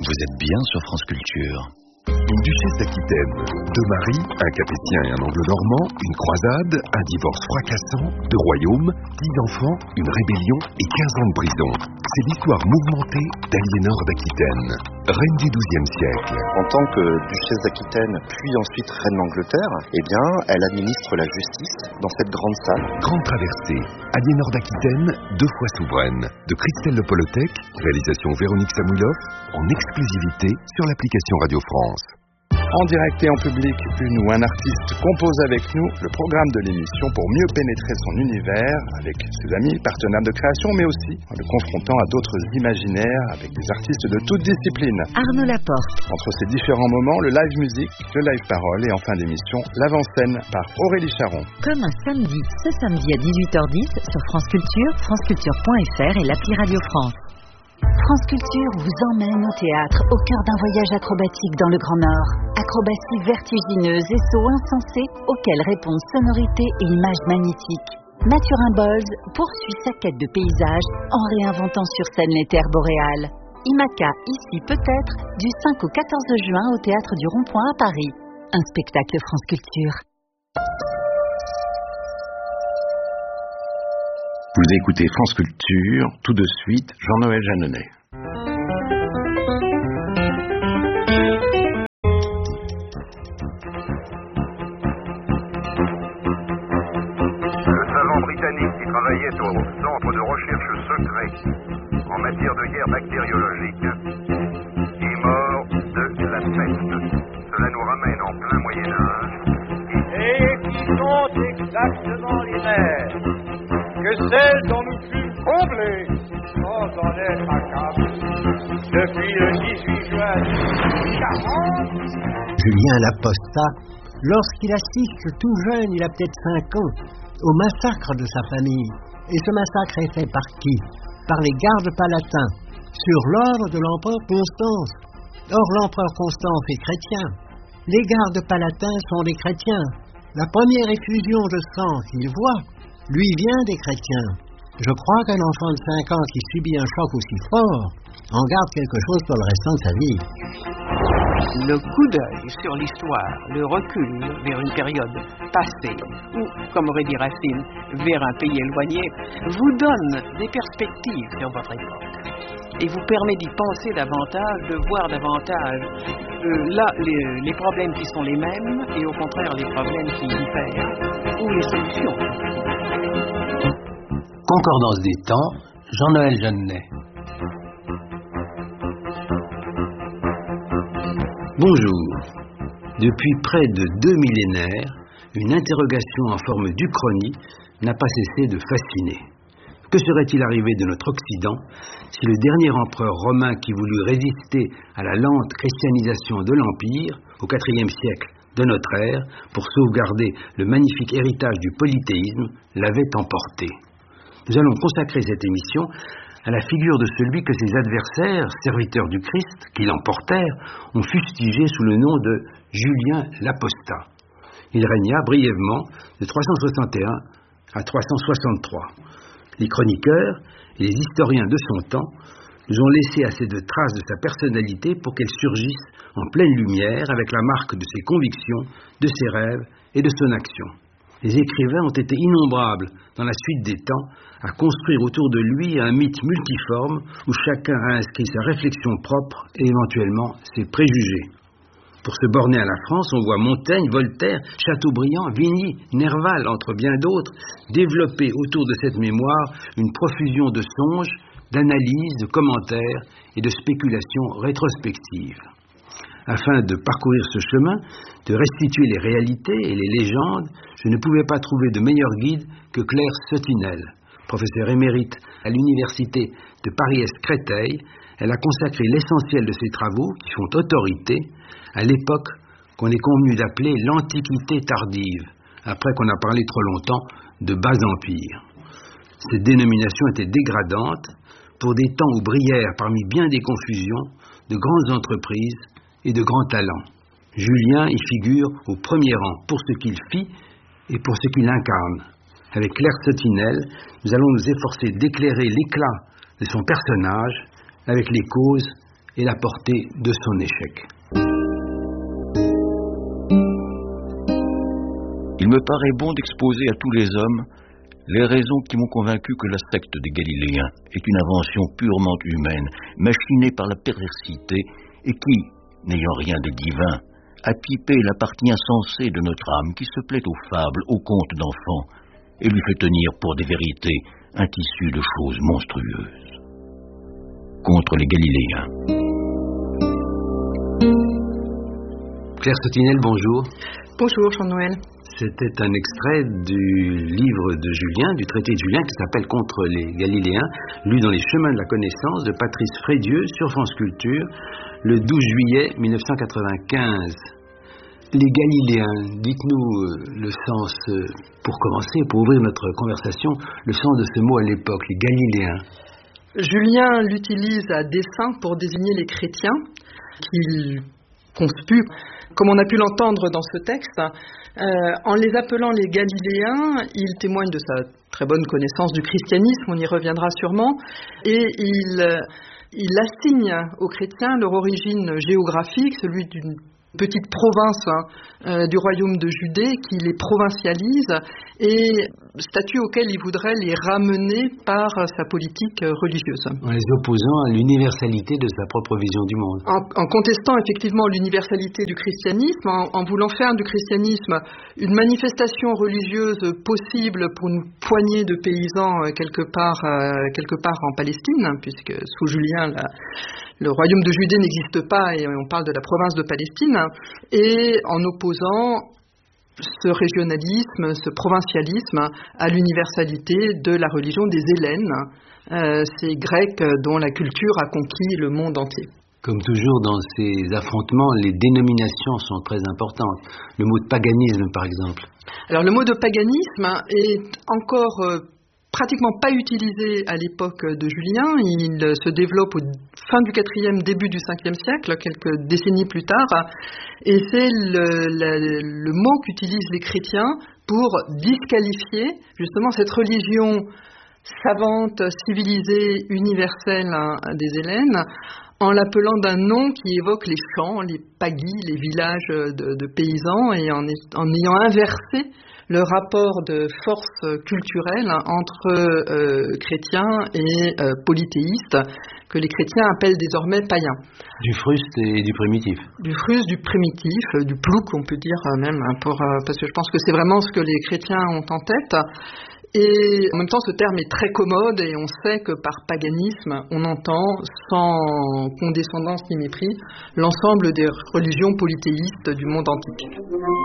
Vous êtes bien sur France Culture. Une duchesse d'Aquitaine, deux maris, un capétien et un anglo-normand, une croisade, un divorce fracassant, deux royaumes, 10 enfants, une rébellion et 15 ans de prison. C'est l'histoire mouvementée d'Aliénor d'Aquitaine, reine du XIIe siècle. En tant que duchesse d'Aquitaine, puis ensuite reine d'Angleterre, elle administre la justice dans cette grande salle. Grande traversée, Aliénor d'Aquitaine, 2 fois souveraine, de Christelle Le Polotec, réalisation Véronique Samouilov, en exclusivité sur l'application Radio France. En direct et en public, une ou un artiste compose avec nous le programme de l'émission pour mieux pénétrer son univers avec ses amis, partenaires de création, mais aussi en le confrontant à d'autres imaginaires avec des artistes de toutes disciplines. Arnaud Laporte. Entre ces différents moments, le live musique, le live parole et en fin d'émission, l'avant-scène par Aurélie Charon. Comme un samedi, ce samedi à 18h10 sur France Culture, franceculture.fr et l'appli Radio France. France Culture vous emmène au théâtre au cœur d'un voyage acrobatique dans le Grand Nord. Acrobatie vertigineuse et sauts insensés auxquels répondent sonorités et images magnétiques. Mathurin Bolz poursuit sa quête de paysage en réinventant sur scène les terres boréales. IMACA, ici peut-être, du 5 au 14 juin au Théâtre du Rond-Point à Paris. Un spectacle France Culture. Vous écoutez France Culture, tout de suite, Jean-Noël Jeanneney. Le savant britannique qui travaillait au Centre de recherche secret en matière de guerre bactériologique est mort de la peste. Cela nous ramène en plein Moyen-Âge. Et qui sont exactement les mêmes que celles dont nous fûmes comblés sans en être accablés depuis le 18 juin 1940. Julien Laposta, lorsqu'il assiste tout jeune, il a peut-être 5 ans, au massacre de sa famille. Et ce massacre est fait par qui? Par les gardes palatins, sur l'ordre de l'empereur Constance. Or, l'empereur Constance est chrétien. Les gardes palatins sont des chrétiens. La première effusion de sang qu'il voit lui vient des chrétiens. Je crois qu'un enfant de 5 ans qui subit un choc aussi fort en garde quelque chose pour le restant de sa vie. Le coup d'œil sur l'histoire, le recul vers une période passée, ou, comme aurait dit Racine, vers un pays éloigné, vous donne des perspectives sur votre époque. Et vous permet d'y penser davantage, de voir davantage là les problèmes qui sont les mêmes, et au contraire les problèmes qui diffèrent, ou les solutions. Concordance des temps, Jean-Noël Jeanneney. Bonjour. Depuis près de 2 millénaires, une interrogation en forme d'Uchronie n'a pas cessé de fasciner. Que serait-il arrivé de notre Occident si le dernier empereur romain qui voulut résister à la lente christianisation de l'Empire, au IVe siècle de notre ère, pour sauvegarder le magnifique héritage du polythéisme, l'avait emporté? Nous allons consacrer cette émission à la figure de celui que ses adversaires, serviteurs du Christ, qui l'emportèrent, ont fustigé sous le nom de Julien l'Apostat. Il régna brièvement de 361 à 363. Les chroniqueurs et les historiens de son temps nous ont laissé assez de traces de sa personnalité pour qu'elle surgisse en pleine lumière avec la marque de ses convictions, de ses rêves et de son action. Les écrivains ont été innombrables dans la suite des temps à construire autour de lui un mythe multiforme où chacun a inscrit sa réflexion propre et éventuellement ses préjugés. Pour se borner à la France, on voit Montaigne, Voltaire, Chateaubriand, Vigny, Nerval, entre bien d'autres, développer autour de cette mémoire une profusion de songes, d'analyses, de commentaires et de spéculations rétrospectives. Afin de parcourir ce chemin, de restituer les réalités et les légendes, je ne pouvais pas trouver de meilleur guide que Claire Sautinel. Professeure émérite à l'université de Paris-Est-Créteil, elle a consacré l'essentiel de ses travaux, qui font autorité, à l'époque qu'on est convenu d'appeler l'Antiquité tardive, après qu'on a parlé trop longtemps de bas empire. Cette dénomination était dégradante pour des temps où brillèrent parmi bien des confusions de grandes entreprises et de grands talents. Julien y figure au premier rang pour ce qu'il fit et pour ce qu'il incarne. Avec Claire Sautinel, nous allons nous efforcer d'éclairer l'éclat de son personnage avec les causes et la portée de son échec. Il me paraît bon d'exposer à tous les hommes les raisons qui m'ont convaincu que la secte des Galiléens est une invention purement humaine, machinée par la perversité, et qui, n'ayant rien de divin, a pipé la partie insensée de notre âme qui se plaît aux fables, aux contes d'enfants, et lui fait tenir pour des vérités un tissu de choses monstrueuses. Contre les Galiléens. Claire Sautinel, bonjour. Bonjour, Jean-Noël. C'était un extrait du livre de Julien, du traité de Julien, qui s'appelle « Contre les Galiléens », lu dans les chemins de la connaissance de Patrice Frédieu sur France Culture, le 12 juillet 1995. Les Galiléens, dites-nous le sens, pour commencer, pour ouvrir notre conversation, le sens de ce mot à l'époque, les Galiléens. Julien l'utilise à dessein pour désigner les chrétiens qu'il conspue, comme on a pu l'entendre dans ce texte. En les appelant les Galiléens, il témoigne de sa très bonne connaissance du christianisme, on y reviendra sûrement, et il assigne aux chrétiens leur origine géographique, celui d'une petite province du royaume de Judée, qui les provincialise, et statut auquel il voudrait les ramener par sa politique religieuse. En les opposant à l'universalité de sa propre vision du monde. En contestant effectivement l'universalité du christianisme, en voulant faire du christianisme une manifestation religieuse possible pour une poignée de paysans quelque part en Palestine, puisque sous Julien, le royaume de Judée n'existe pas et on parle de la province de Palestine, et en opposant ce régionalisme, ce provincialisme à l'universalité de la religion des Hellènes, ces Grecs dont la culture a conquis le monde entier. Comme toujours dans ces affrontements, les dénominations sont très importantes. Le mot de paganisme, par exemple. Alors le mot de paganisme est encore pratiquement pas utilisé à l'époque de Julien. Il se développe au fin du IVe, début du Ve siècle, quelques décennies plus tard, et c'est le mot qu'utilisent les chrétiens pour disqualifier justement cette religion savante, civilisée, universelle des Hellènes, en l'appelant d'un nom qui évoque les champs, les pagis, les villages de paysans, et en ayant inversé le rapport de force culturelle entre chrétiens et polythéistes, que les chrétiens appellent désormais païens. Du fruste et du primitif. Du fruste, du primitif, du plouc, on peut dire même, parce que je pense que c'est vraiment ce que les chrétiens ont en tête. Et en même temps, ce terme est très commode et on sait que par paganisme, on entend, sans condescendance ni mépris, l'ensemble des religions polythéistes du monde antique.